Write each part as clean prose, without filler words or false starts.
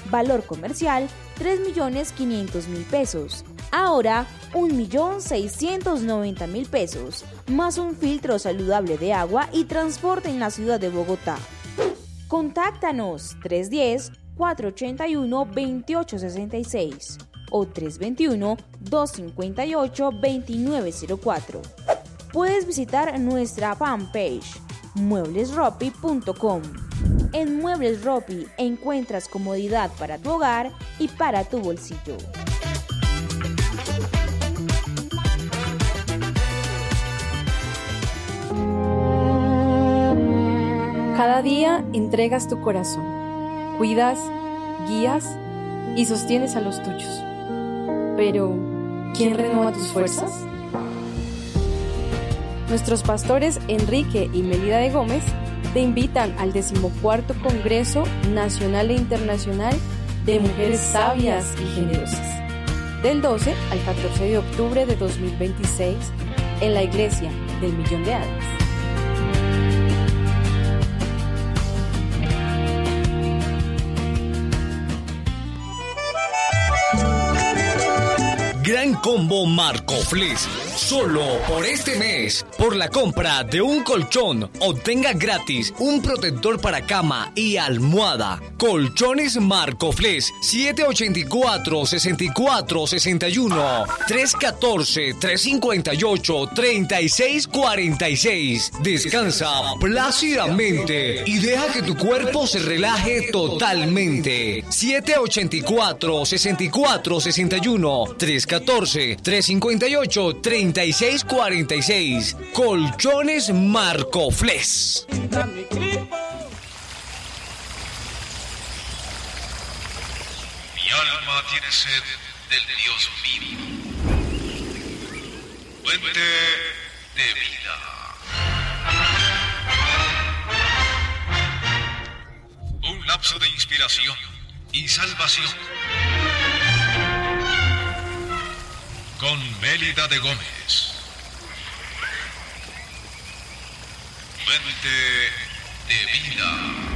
Valor comercial, 3.500.000 pesos. Ahora, 1.690.000 pesos, más un filtro saludable de agua y transporte en la ciudad de Bogotá. Contáctanos 310-481-2866 o 321-258-2904. Puedes visitar nuestra fanpage mueblesropi.com. En Muebles Ropi encuentras comodidad para tu hogar y para tu bolsillo. Cada día entregas tu corazón, cuidas, guías y sostienes a los tuyos. Pero, ¿quién renueva tus fuerzas? Nuestros pastores Enrique y Melida de Gómez te invitan al 14º Congreso Nacional e Internacional de Mujeres Sabias y Generosas, del 12 al 14 de octubre de 2026 en la Iglesia del Millón de Almas. Gran combo Marcoflex. Solo por este mes, por la compra de un colchón, obtenga gratis un protector para cama y almohada. Colchones Marcoflex 784-6461 314-358-3646. Descansa plácidamente y deja que tu cuerpo se relaje totalmente. 784-6461 314-358-3646. Colchones Marcoflex. Mi alma tiene sed del Dios vivo, fuente de vida. Un lapso de inspiración y salvación. Con Melida de Gómez. Fuente de vida.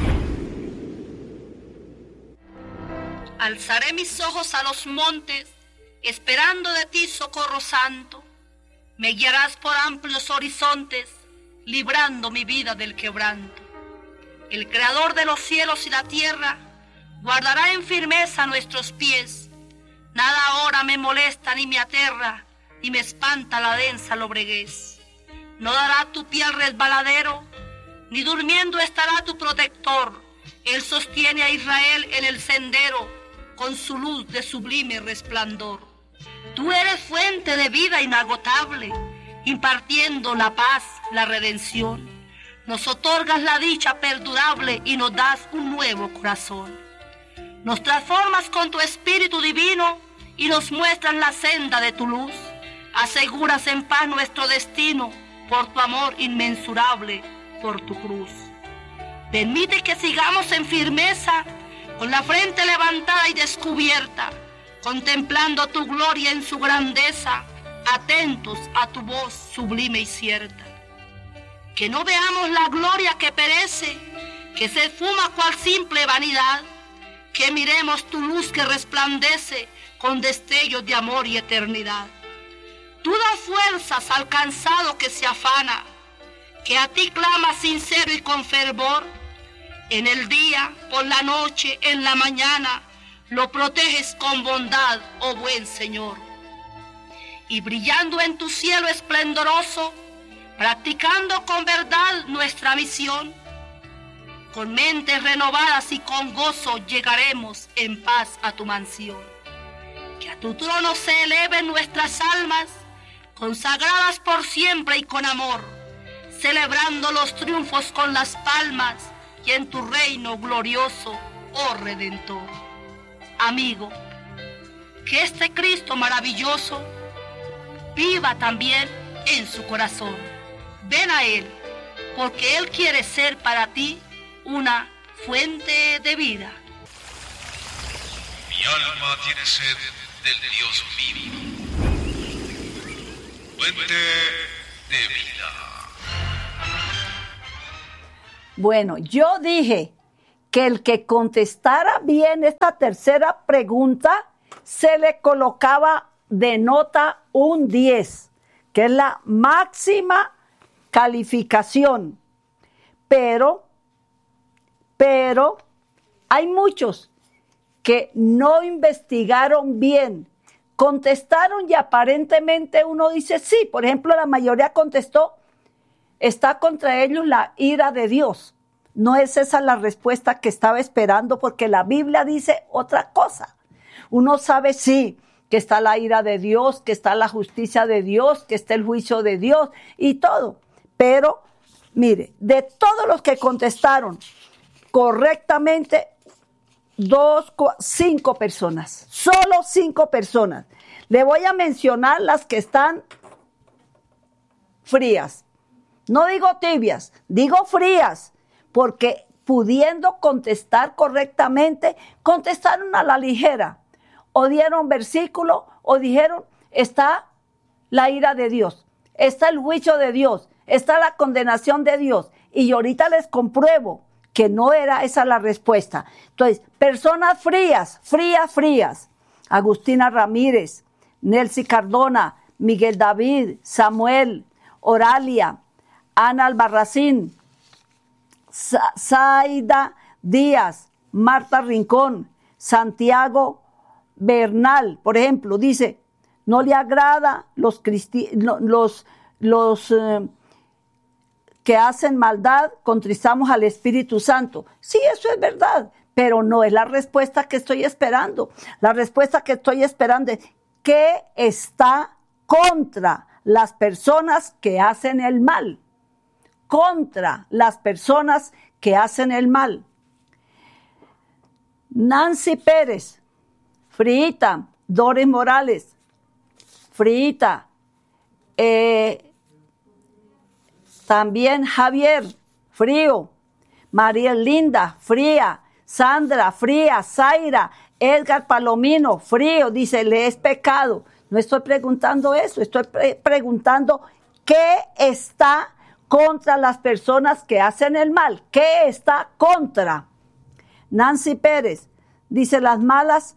Alzaré mis ojos a los montes, esperando de ti socorro santo. Me guiarás por amplios horizontes, librando mi vida del quebranto. El creador de los cielos y la tierra guardará en firmeza nuestros pies. Nada ahora me molesta ni me aterra, ni me espanta la densa lobreguez. No dará tu pie al resbaladero, ni durmiendo estará tu protector. Él sostiene a Israel en el sendero, con su luz de sublime resplandor. Tú eres fuente de vida inagotable, impartiendo la paz, la redención. Nos otorgas la dicha perdurable y nos das un nuevo corazón. Nos transformas con tu espíritu divino y nos muestras la senda de tu luz. Aseguras en paz nuestro destino por tu amor inmensurable, por tu cruz. Permite que sigamos en firmeza, con la frente levantada y descubierta, contemplando tu gloria en su grandeza, atentos a tu voz sublime y cierta. Que no veamos la gloria que perece, que se esfuma cual simple vanidad, que miremos tu luz que resplandece con destellos de amor y eternidad. Tú das fuerzas al cansado que se afana, que a ti clama sincero y con fervor. En el día, por la noche, en la mañana, lo proteges con bondad, oh buen Señor. Y brillando en tu cielo esplendoroso, practicando con verdad nuestra misión, con mentes renovadas y con gozo llegaremos en paz a tu mansión. Que a tu trono se eleven nuestras almas, consagradas por siempre y con amor, celebrando los triunfos con las palmas y en tu reino glorioso, oh Redentor. Amigo, que este Cristo maravilloso viva también en su corazón. Ven a Él, porque Él quiere ser para ti una fuente de vida. Mi alma tiene sed del Dios vivo, fuente de vida. Bueno, yo dije que el que contestara bien esta tercera pregunta se le colocaba de nota un 10, que es la máxima calificación. Pero hay muchos que no investigaron bien, contestaron y aparentemente uno dice sí. Por ejemplo, la mayoría contestó, está contra ellos la ira de Dios. No es esa la respuesta que estaba esperando, porque la Biblia dice otra cosa. Uno sabe sí que está la ira de Dios, que está la justicia de Dios, que está el juicio de Dios y todo. Pero mire, de todos los que contestaron correctamente, 5 personas, solo 5 personas. Le voy a mencionar las que están frías. No digo tibias, digo frías, porque pudiendo contestar correctamente, contestaron a la ligera. O dieron versículo, o dijeron, está la ira de Dios, está el juicio de Dios, está la condenación de Dios. Y ahorita les compruebo que no era esa la respuesta. Entonces, personas frías. Agustina Ramírez, Nelcy Cardona, Miguel David, Samuel, Oralia, Ana Albarracín, Zaida Díaz, Marta Rincón, Santiago Bernal, por ejemplo, dice, no le agrada los que hacen maldad, contristamos al Espíritu Santo. Sí, eso es verdad, pero no es la respuesta que estoy esperando. La respuesta que estoy esperando es, ¿qué está contra las personas que hacen el mal? Contra las personas que hacen el mal. Nancy Pérez, friita. Doris Morales, friita. También Javier, frío. María Linda, fría. Sandra, fría. Zaira, Edgar Palomino, frío. Dice, le es pecado. No estoy preguntando eso, estoy preguntando qué está contra las personas que hacen el mal. ¿Qué está contra? Nancy Pérez dice, las malas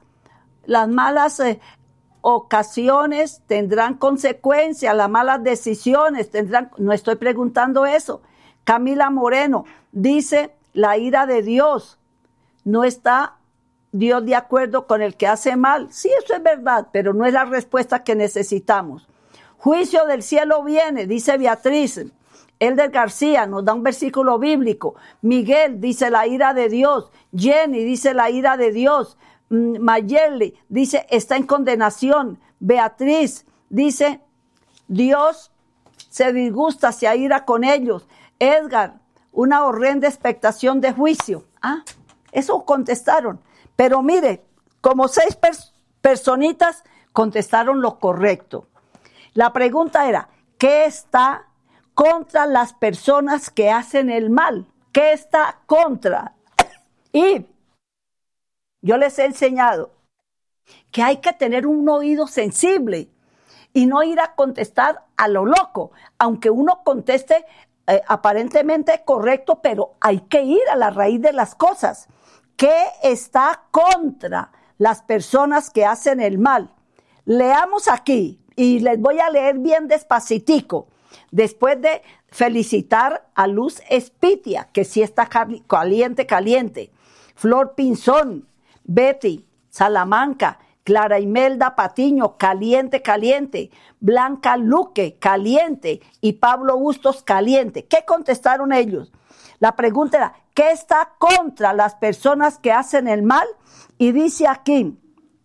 ocasiones tendrán consecuencias, las malas decisiones tendrán. No estoy preguntando eso. Camila Moreno dice, la ira de Dios. No está Dios de acuerdo con el que hace mal. Sí, eso es verdad, pero no es la respuesta que necesitamos. Juicio del cielo viene, dice Beatriz. Elder García nos da un versículo bíblico. Miguel dice la ira de Dios. Jenny dice la ira de Dios. Mayeli dice está en condenación. Beatriz dice Dios se disgusta, se aira con ellos. Edgar, una horrenda expectación de juicio. Eso contestaron. Pero mire, como 6 personitas contestaron lo correcto. La pregunta era, ¿qué está contra las personas que hacen el mal? ¿Qué está contra? Y yo les he enseñado que hay que tener un oído sensible y no ir a contestar a lo loco, aunque uno conteste aparentemente correcto, pero hay que ir a la raíz de las cosas. ¿Qué está contra las personas que hacen el mal? Leamos aquí y les voy a leer bien despacitico. Después de felicitar a Luz Espitia, que sí está caliente. Flor Pinzón, Betty Salamanca, Clara Imelda Patiño, caliente. Blanca Luque, caliente. Y Pablo Bustos, caliente. ¿Qué contestaron ellos? La pregunta era, ¿qué está contra las personas que hacen el mal? Y dice aquí,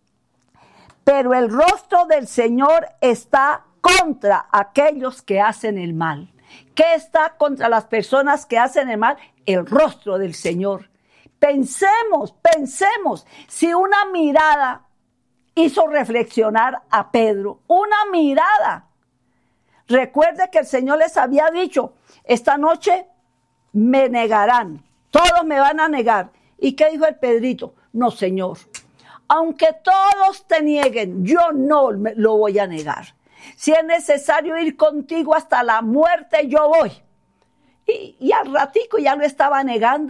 pero el rostro del Señor está contra aquellos que hacen el mal. ¿Qué está contra las personas que hacen el mal? El rostro del Señor. Pensemos, si una mirada hizo reflexionar a Pedro, una mirada. Recuerde que el Señor les había dicho, esta noche me negarán, todos me van a negar. ¿Y qué dijo el Pedrito? No, Señor, aunque todos te nieguen, yo no lo voy a negar. Si es necesario ir contigo hasta la muerte, yo voy. Y al ratico ya lo estaba negando.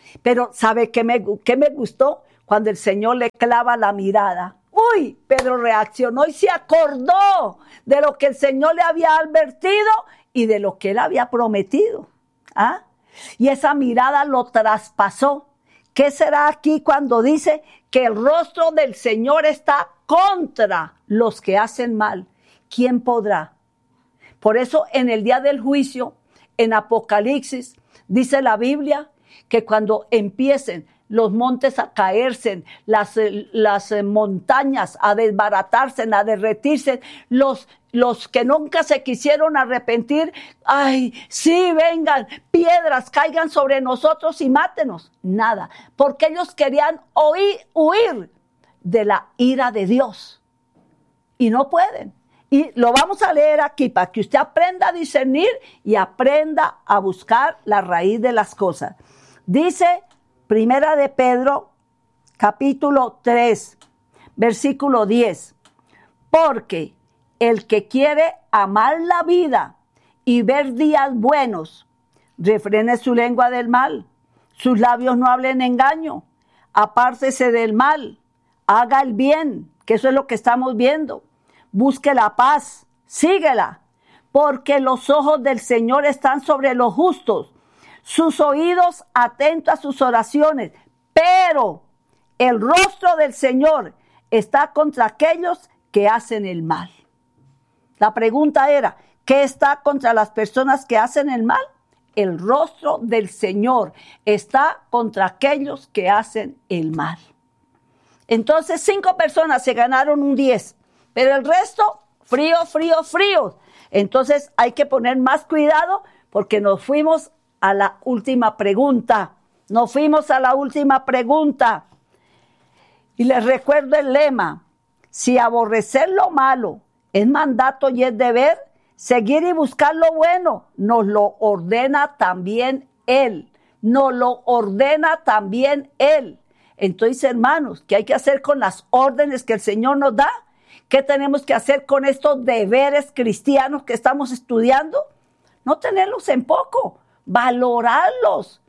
Pero ¿sabe qué me gustó? Cuando el Señor le clava la mirada. Uy, Pedro reaccionó y se acordó de lo que el Señor le había advertido y de lo que él había prometido. ¿Ah? Y esa mirada lo traspasó. ¿Qué será aquí cuando dice que el rostro del Señor está contra los que hacen mal? ¿Quién podrá? Por eso en el día del juicio, en Apocalipsis, dice la Biblia que cuando empiecen los montes a caerse, las montañas a desbaratarse, a derretirse, los que nunca se quisieron arrepentir, ay, sí, vengan, piedras caigan sobre nosotros y mátenos. Nada, porque ellos querían huir de la ira de Dios y no pueden. Y lo vamos a leer aquí para que usted aprenda a discernir y aprenda a buscar la raíz de las cosas. Dice Primera de Pedro, capítulo 3, versículo 10. Porque el que quiere amar la vida y ver días buenos, refrene su lengua del mal, sus labios no hablen engaño, apártese del mal, haga el bien, que eso es lo que estamos viendo. Busque la paz, síguela, porque los ojos del Señor están sobre los justos, sus oídos atentos a sus oraciones, pero el rostro del Señor está contra aquellos que hacen el mal. La pregunta era, ¿qué está contra las personas que hacen el mal? El rostro del Señor está contra aquellos que hacen el mal. Entonces 5 personas se ganaron un 10. Pero el resto, frío. Entonces hay que poner más cuidado porque nos fuimos a la última pregunta. Y les recuerdo el lema. Si aborrecer lo malo es mandato y es deber, seguir y buscar lo bueno nos lo ordena también Él. Entonces, hermanos, ¿qué hay que hacer con las órdenes que el Señor nos da? ¿Qué tenemos que hacer con estos deberes cristianos que estamos estudiando? No tenerlos en poco, valorarlos,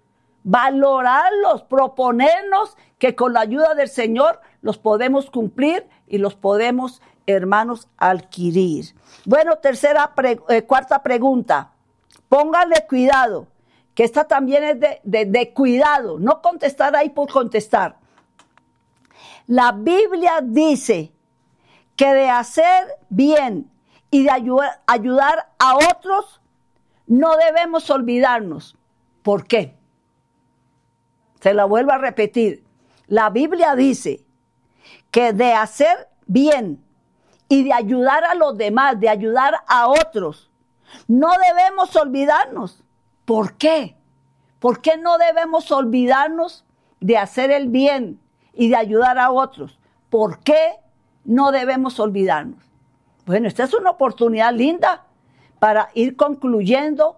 proponernos que con la ayuda del Señor los podemos cumplir y los podemos, hermanos, adquirir. Bueno, cuarta pregunta. Póngale cuidado, que esta también es de cuidado, no contestar ahí por contestar. La Biblia dice que de hacer bien y de ayudar a otros no debemos olvidarnos. ¿Por qué? Se la vuelvo a repetir. La Biblia dice que de hacer bien y de ayudar a los demás, de ayudar a otros, no debemos olvidarnos. ¿Por qué? ¿Por qué no debemos olvidarnos de hacer el bien y de ayudar a otros? ¿Por qué no debemos olvidarnos? Bueno, esta es una oportunidad linda para ir concluyendo,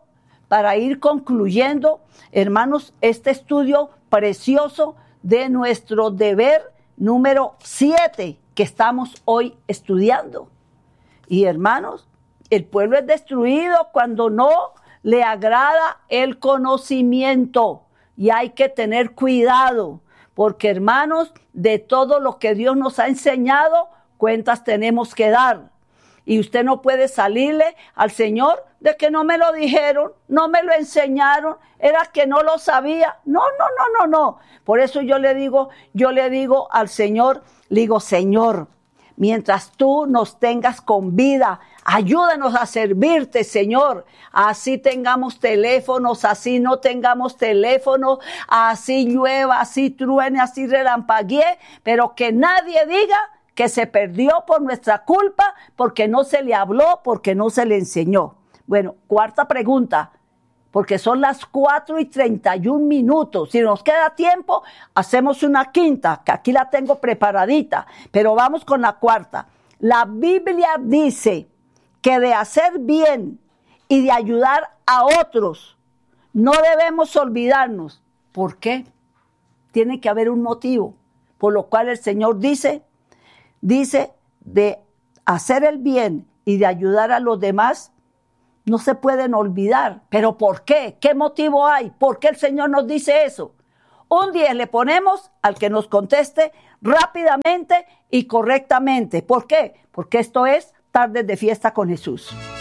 hermanos, este estudio precioso de nuestro deber número 7 que estamos hoy estudiando. Y hermanos, el pueblo es destruido cuando no le agrada el conocimiento y hay que tener cuidado. Porque, hermanos, de todo lo que Dios nos ha enseñado, cuentas tenemos que dar. Y usted no puede salirle al Señor de que no me lo dijeron, no me lo enseñaron, era que no lo sabía. No. Por eso yo le digo al Señor, le digo, Señor, mientras tú nos tengas con vida, ayúdanos a servirte, Señor. Así tengamos teléfonos, así no tengamos teléfonos, así llueva, así truene, así relampaguee, pero que nadie diga que se perdió por nuestra culpa, porque no se le habló, porque no se le enseñó. Bueno, cuarta pregunta, porque son las 4:31. Si nos queda tiempo, hacemos una quinta, que aquí la tengo preparadita, pero vamos con la cuarta. La Biblia dice que de hacer bien y de ayudar a otros no debemos olvidarnos. ¿Por qué? Tiene que haber un motivo por lo cual el Señor dice de hacer el bien y de ayudar a los demás, no se pueden olvidar. ¿Pero por qué? ¿Qué motivo hay? ¿Por qué el Señor nos dice eso? Un 10 le ponemos al que nos conteste rápidamente y correctamente. ¿Por qué? Porque esto es Tardes de Fiesta con Jesús.